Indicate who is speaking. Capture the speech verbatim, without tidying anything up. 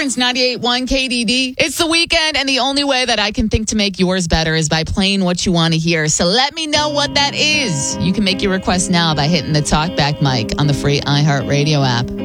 Speaker 1: Cairns, ninety-eight point one K D D. It's the weekend, and the only way that I can think to make yours better is by playing what you want to hear. So let me know what that is. You can make your request now by hitting the talkback mic on the free iHeartRadio app.